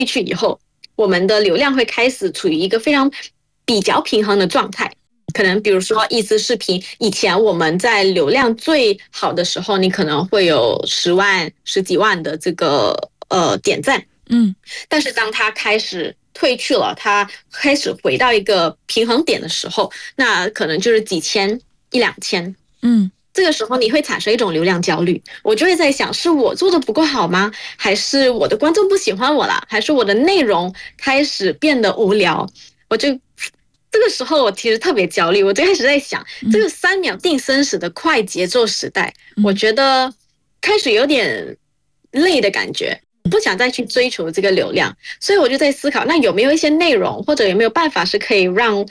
去以后，我们的流量会开始处于一个非常比较平衡的状态。可能比如说一支视频，以前我们在流量最好的时候，你可能会有10万、十几万的这个点赞，但是当它开始退去了，它开始回到一个平衡点的时候，那可能就是几千、一两千，这个时候你会产生一种流量焦虑，我就会在想，是我做的不够好吗？还是我的观众不喜欢我了？还是我的内容开始变得无聊？我就这个时候我其实特别焦虑，我就开始在想，这个3秒定生死的快节奏时代，我觉得开始有点累的感觉。不想再去追求这个流量，所以我就在思考，那有没有一些内容，或者有没有办法是可以让